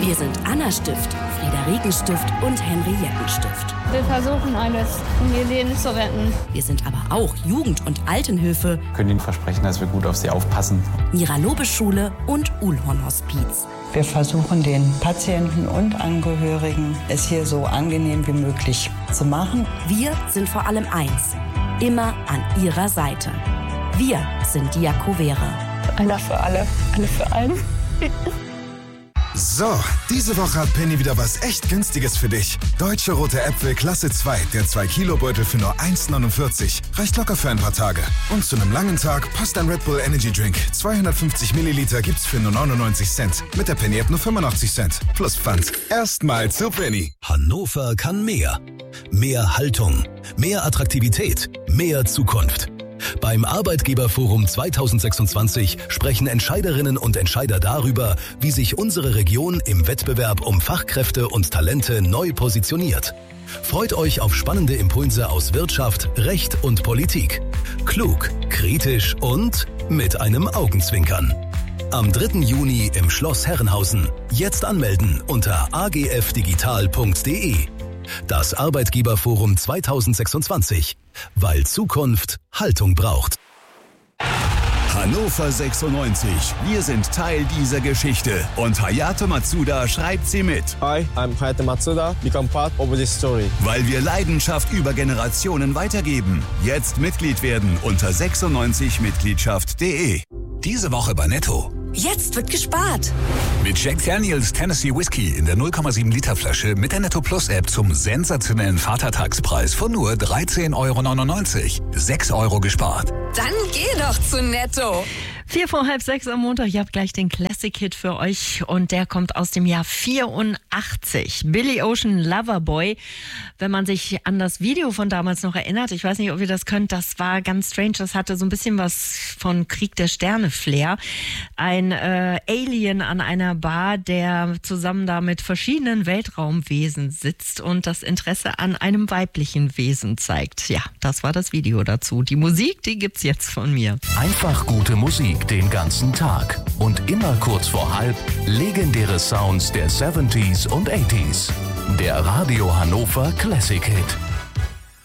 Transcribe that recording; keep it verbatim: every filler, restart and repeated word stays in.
Wir sind Anna Stift, Frieda Regenstift und Henrietten Stift. Wir versuchen alles, um ihr Leben zu retten. Wir sind aber auch Jugend- und Altenhilfe. Wir können Ihnen versprechen, dass wir gut auf Sie aufpassen. Mira-Lobe-Schule und Uhlhorn-Hospiz. Wir versuchen den Patienten und Angehörigen es hier so angenehm wie möglich zu machen. Wir sind vor allem eins, immer an ihrer Seite. Wir sind die Jakobere. Einer für alle, alle für einen. So, diese Woche hat Penny wieder was echt Günstiges für dich. Deutsche Rote Äpfel Klasse zwei, der zwei Kilo Beutel für nur eins neunundvierzig. Reicht locker für ein paar Tage. Und zu einem langen Tag passt ein Red Bull Energy Drink. zweihundertfünfzig Milliliter gibt's für nur neunundneunzig Cent. Mit der Penny App nur fünfundachtzig Cent. Plus Pfand. Erstmal zu Penny. Hannover kann mehr. Mehr Haltung, mehr Attraktivität, mehr Zukunft. Beim Arbeitgeberforum zweitausendsechsundzwanzig sprechen Entscheiderinnen und Entscheider darüber, wie sich unsere Region im Wettbewerb um Fachkräfte und Talente neu positioniert. Freut euch auf spannende Impulse aus Wirtschaft, Recht und Politik. Klug, kritisch und mit einem Augenzwinkern. Am dritten Juni im Schloss Herrenhausen. Jetzt anmelden unter a g f digital punkt d e. Das Arbeitgeberforum zweitausendsechsundzwanzig. Weil Zukunft Haltung braucht. Hannover sechsundneunzig. Wir sind Teil dieser Geschichte. Und Hayato Matsuda schreibt sie mit. Hi, I'm Hayato Matsuda. Become part of this story. Weil wir Leidenschaft über Generationen weitergeben. Jetzt Mitglied werden unter sechsundneunzig mitgliedschaft punkt d e. Diese Woche bei Netto. Jetzt wird gespart. Mit Jack Daniels Tennessee Whiskey in der null Komma sieben Liter Flasche mit der Netto Plus App zum sensationellen Vatertagspreis von nur dreizehn Euro neunundneunzig. sechs Euro gespart. Dann geh doch zu Netto. Vier vor halb sechs am Montag. Ich habe gleich den Classic-Hit für euch und der kommt aus dem Jahr vierundachtzig. Billy Ocean, Loverboy. Wenn man sich an das Video von damals noch erinnert, ich weiß nicht, ob ihr das könnt, das war ganz strange. Das hatte so ein bisschen was von Krieg der Sterne-Flair. Ein äh, Alien an einer Bar, der zusammen da mit verschiedenen Weltraumwesen sitzt und das Interesse an einem weiblichen Wesen zeigt. Ja, das war das Video dazu. Die Musik, die gibt's jetzt von mir. Einfach gute Musik den ganzen Tag. Und immer kurz vor halb legendäre Sounds der siebziger und achtziger. Der Radio Hannover Classic Hit.